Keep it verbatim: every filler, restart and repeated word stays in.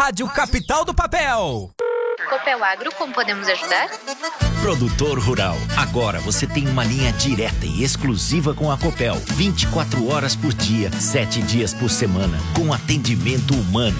Rádio Capital do Papel. Copel Agro, como podemos ajudar? Produtor rural, agora você tem uma linha direta e exclusiva com a Copel, vinte e quatro horas por dia, sete dias por semana, com atendimento humano,